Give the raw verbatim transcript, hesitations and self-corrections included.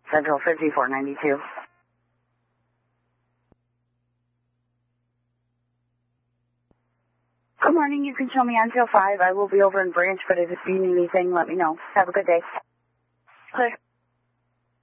Central fifty-four ninety-two. Good morning. You can show me on till five. I will be over in branch, but if you need anything, let me know. Have a good day. Clear.